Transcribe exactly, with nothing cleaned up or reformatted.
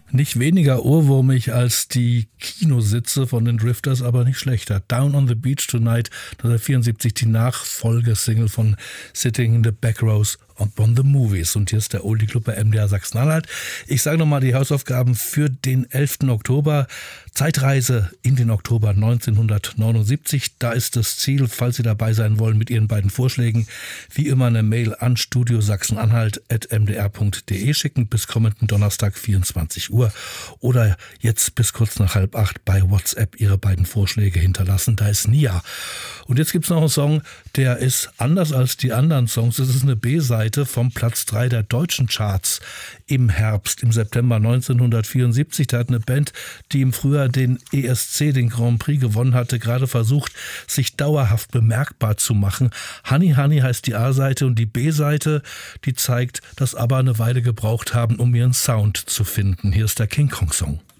Nicht weniger ohrwurmig als die Kinositze von den Drifters, aber nicht schlechter. Down on the Beach Tonight, neunzehnhundertvierundsiebzig die Nachfolgesingle von Sitting in the Back Rows on the Movies. Und hier ist der Oldie Club bei M D R Sachsen-Anhalt. Ich sage nochmal die Hausaufgaben für den elften Oktober. Zeitreise in den Oktober neunzehnhundertneunundsiebzig. Da ist das Ziel, falls Sie dabei sein wollen mit Ihren beiden Vorschlägen, wie immer eine Mail an studiosachsenanhalt at m d r punkt d e schicken bis kommenden Donnerstag vierundzwanzig Uhr oder jetzt bis kurz nach halb acht bei WhatsApp Ihre beiden Vorschläge hinterlassen. Da ist Nia. Und jetzt gibt es noch einen Song, der ist anders als die anderen Songs. Das ist eine B-Seite vom Platz drei der deutschen Charts im Herbst, im September neunzehnhundertvierundsiebzig. Da hat eine Band, die im Frühjahr den E S C, den Grand Prix gewonnen hatte, gerade versucht, sich dauerhaft bemerkbar zu machen. Honey Honey heißt die A-Seite und die B-Seite, die zeigt, dass ABBA eine Weile gebraucht haben, um ihren Sound zu finden. Hier ist der King Kong Song.